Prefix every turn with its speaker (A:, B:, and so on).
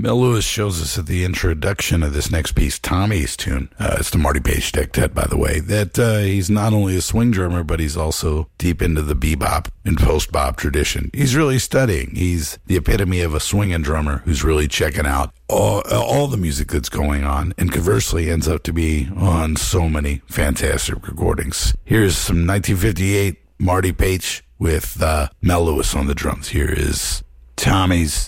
A: Mel Lewis shows us at the introduction of this next piece, Tommy's tune. It's the Marty Page Dectet, by the way, that he's not only a swing drummer, but he's also deep into the bebop and post-bop tradition. He's really studying. He's the epitome of a swinging drummer who's really checking out all the music that's going on, and conversely ends up to be on so many fantastic recordings. Here's some 1958 Marty Page with Mel Lewis on the drums. Here is Tommy's